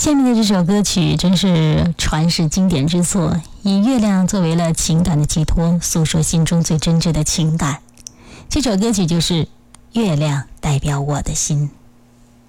下面的这首歌曲真是传世经典之作，以月亮作为了情感的寄托，诉说心中最真挚的情感。这首歌曲就是《月亮代表我的心》。